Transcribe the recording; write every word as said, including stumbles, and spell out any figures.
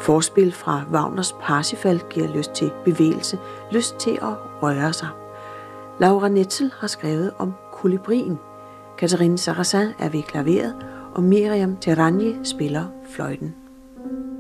Forspil fra Wagners Parsifal giver lyst til bevægelse, lyst til at røre sig. Laura Netzel har skrevet om kolibrien. Catherine Sarrazin er ved klaveret, og Miriam Terragni spiller fløjten.